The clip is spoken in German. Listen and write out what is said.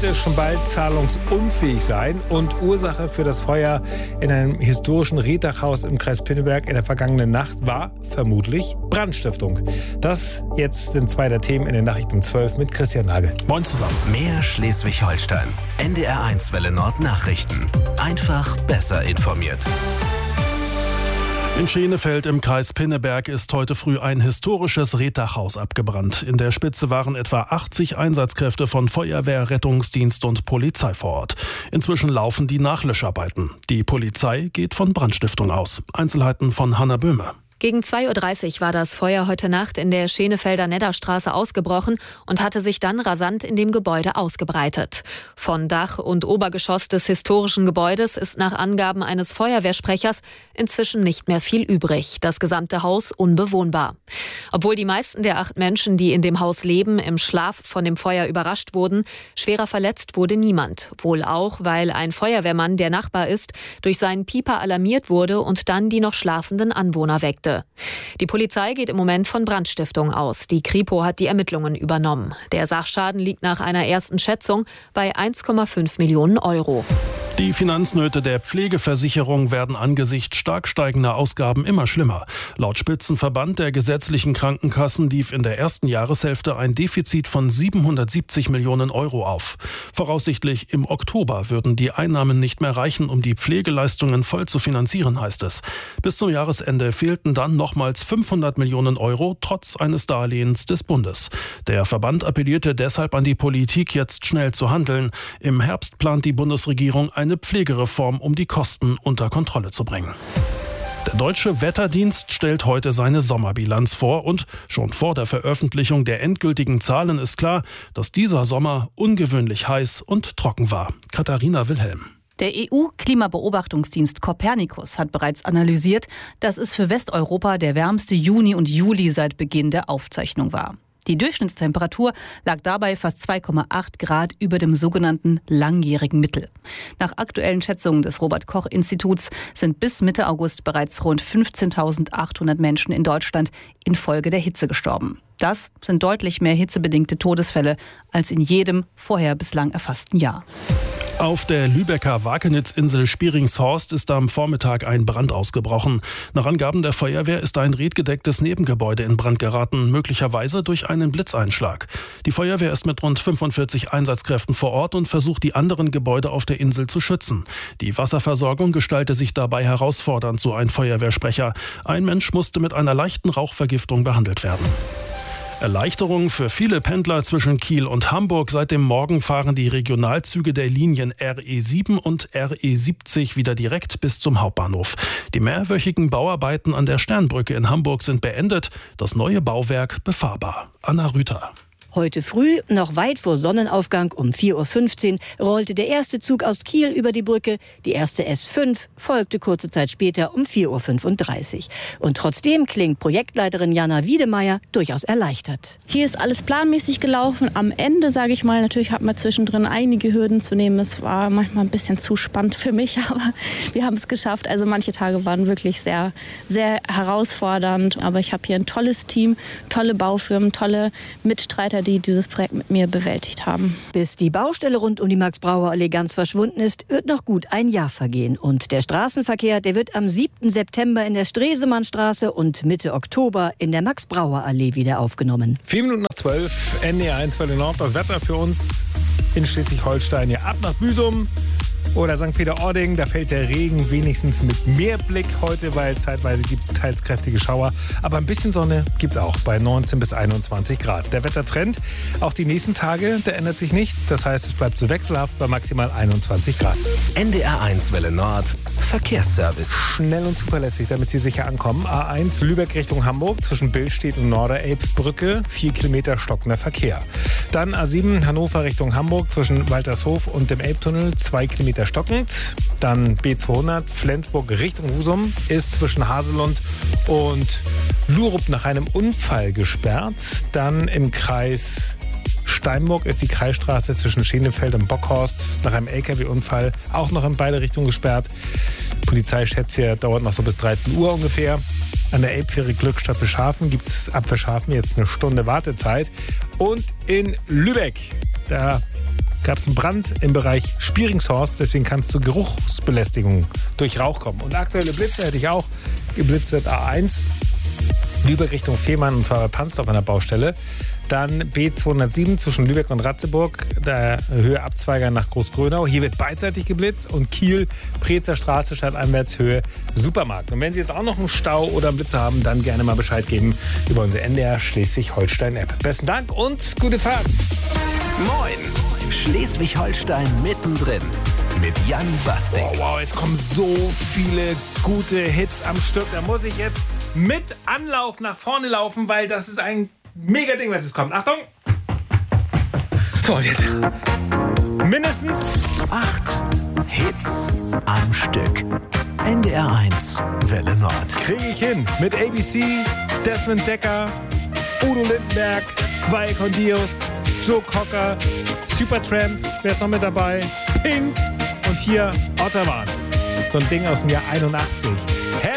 könnte schon bald zahlungsunfähig sein. Und Ursache für das Feuer in einem historischen Rehdachhaus im Kreis Pinneberg in der vergangenen Nacht war vermutlich Brandstiftung. Das jetzt sind zwei der Themen in den Nachrichten um 12 mit Christian Nagel. Moin zusammen. Mehr Schleswig-Holstein. NDR1 Welle Nord Nachrichten. Einfach besser informiert. In Schenefeld im Kreis Pinneberg ist heute früh ein historisches Rehdachhaus abgebrannt. In der Spitze waren etwa 80 Einsatzkräfte von Feuerwehr, Rettungsdienst und Polizei vor Ort. Inzwischen laufen die Nachlöscharbeiten. Die Polizei geht von Brandstiftung aus. Einzelheiten von Hanna Böhme. Gegen 2.30 Uhr war das Feuer heute Nacht in der Schenefelder Nedderstraße ausgebrochen und hatte sich dann rasant in dem Gebäude ausgebreitet. Von Dach und Obergeschoss des historischen Gebäudes ist nach Angaben eines Feuerwehrsprechers inzwischen nicht mehr viel übrig. Das gesamte Haus unbewohnbar. Obwohl die meisten der 8 Menschen, die in dem Haus leben, im Schlaf von dem Feuer überrascht wurden, schwerer verletzt wurde niemand. Wohl auch, weil ein Feuerwehrmann, der Nachbar ist, durch seinen Pieper alarmiert wurde und dann die noch schlafenden Anwohner weckte. Die Polizei geht im Moment von Brandstiftung aus. Die Kripo hat die Ermittlungen übernommen. Der Sachschaden liegt nach einer ersten Schätzung bei 1,5 Millionen Euro. Die Finanznöte der Pflegeversicherung werden angesichts stark steigender Ausgaben immer schlimmer. Laut Spitzenverband der gesetzlichen Krankenkassen lief in der ersten Jahreshälfte ein Defizit von 770 Millionen Euro auf. Voraussichtlich im Oktober würden die Einnahmen nicht mehr reichen, um die Pflegeleistungen voll zu finanzieren, heißt es. Bis zum Jahresende fehlten dann nochmals 500 Millionen Euro, trotz eines Darlehens des Bundes. Der Verband appellierte deshalb an die Politik, jetzt schnell zu handeln. Im Herbst plant die Bundesregierung eine Pflegereform, um die Kosten unter Kontrolle zu bringen. Der Deutsche Wetterdienst stellt heute seine Sommerbilanz vor und schon vor der Veröffentlichung der endgültigen Zahlen ist klar, dass dieser Sommer ungewöhnlich heiß und trocken war. Katharina Wilhelm. Der EU-Klimabeobachtungsdienst Copernicus hat bereits analysiert, dass es für Westeuropa der wärmste Juni und Juli seit Beginn der Aufzeichnung war. Die Durchschnittstemperatur lag dabei fast 2,8 Grad über dem sogenannten langjährigen Mittel. Nach aktuellen Schätzungen des Robert-Koch-Instituts sind bis Mitte August bereits rund 15.800 Menschen in Deutschland infolge der Hitze gestorben. Das sind deutlich mehr hitzebedingte Todesfälle als in jedem vorher bislang erfassten Jahr. Auf der Lübecker Wakenitz-Insel Spieringshorst ist am Vormittag ein Brand ausgebrochen. Nach Angaben der Feuerwehr ist ein redgedecktes Nebengebäude in Brand geraten, möglicherweise durch einen Blitzeinschlag. Die Feuerwehr ist mit rund 45 Einsatzkräften vor Ort und versucht, die anderen Gebäude auf der Insel zu schützen. Die Wasserversorgung gestalte sich dabei herausfordernd, so ein Feuerwehrsprecher. Ein Mensch musste mit einer leichten Rauchvergiftung behandelt werden. Erleichterung für viele Pendler zwischen Kiel und Hamburg. Seit dem Morgen fahren die Regionalzüge der Linien RE7 und RE70 wieder direkt bis zum Hauptbahnhof. Die mehrwöchigen Bauarbeiten an der Sternbrücke in Hamburg sind beendet. Das neue Bauwerk befahrbar. Anna Rüther. Heute früh, noch weit vor Sonnenaufgang um 4.15 Uhr, rollte der erste Zug aus Kiel über die Brücke. Die erste S5 folgte kurze Zeit später um 4.35 Uhr. Und trotzdem klingt Projektleiterin Jana Wiedemeyer durchaus erleichtert. Hier ist alles planmäßig gelaufen. Am Ende, sage ich mal, natürlich hatten wir zwischendrin einige Hürden zu nehmen. Es war manchmal ein bisschen zu spannend für mich, aber wir haben es geschafft. Also manche Tage waren wirklich sehr, sehr herausfordernd. Aber ich habe hier ein tolles Team, tolle Baufirmen, tolle Mitstreiter, die dieses Projekt mit mir bewältigt haben. Bis die Baustelle rund um die Max-Brauer-Allee ganz verschwunden ist, wird noch gut ein Jahr vergehen. Und der Straßenverkehr, der wird am 7. September in der Stresemannstraße und Mitte Oktober in der Max-Brauer-Allee wieder aufgenommen. 4:12, NDR1 Welle Nord. Das Wetter für uns in Schleswig-Holstein. Ja, ab nach Büsum oder St. Peter-Ording. Da fällt der Regen wenigstens mit mehr Blick heute, weil zeitweise gibt es teils kräftige Schauer. Aber ein bisschen Sonne gibt es auch bei 19 bis 21 Grad. Der Wettertrend, auch die nächsten Tage, da ändert sich nichts. Das heißt, es bleibt so wechselhaft bei maximal 21 Grad. NDR1 Welle Nord Verkehrsservice. Schnell und zuverlässig, damit Sie sicher ankommen. A1 Lübeck Richtung Hamburg zwischen Billstedt und Norderelbbrücke. 4 Kilometer stockender Verkehr. Dann A7 Hannover Richtung Hamburg zwischen Waltershof und dem Elbtunnel. 2 Kilometer stockend. Dann B200 Flensburg Richtung Husum ist zwischen Haselund und Lurup nach einem Unfall gesperrt. Dann im Kreis Steinburg ist die Kreisstraße zwischen Schenefeld und Bockhorst nach einem LKW-Unfall auch noch in beide Richtungen gesperrt. Polizei schätzt hier, dauert noch so bis 13 Uhr ungefähr. An der Elbfähre Glückstadt Verschafen gibt es ab Verschafen jetzt eine Stunde Wartezeit. Und in Lübeck, da gab es einen Brand im Bereich Spieringshorst. Deswegen kann es zu Geruchsbelästigung durch Rauch kommen. Und aktuelle Blitze hätte ich auch. Geblitzt wird A1 Lübeck Richtung Fehmarn, und zwar bei Pansdorf an der Baustelle. Dann B207 zwischen Lübeck und Ratzeburg, der Höhe Abzweiger nach Großgrönau. Hier wird beidseitig geblitzt. Und Kiel, Prezer Straße, stadteinwärts Höhe Supermarkt. Und wenn Sie jetzt auch noch einen Stau oder einen Blitzer haben, dann gerne mal Bescheid geben über unsere NDR Schleswig-Holstein-App. Besten Dank und gute Fahrt. Moin, Schleswig-Holstein mittendrin mit Jan Bastik. Wow, es kommen so viele gute Hits am Stück. Da muss ich jetzt mit Anlauf nach vorne laufen, weil das ist ein mega Ding, was es kommt. Achtung! So, und jetzt mindestens 8 Hits am Stück. NDR 1 Welle Nord. kriege ich hin mit ABC, Desmond Decker, Udo Lindenberg, Valle con Dios, Joe Cocker, Supertramp, wer ist noch mit dabei? Pink und hier Otterman. So ein Ding aus dem Jahr 81.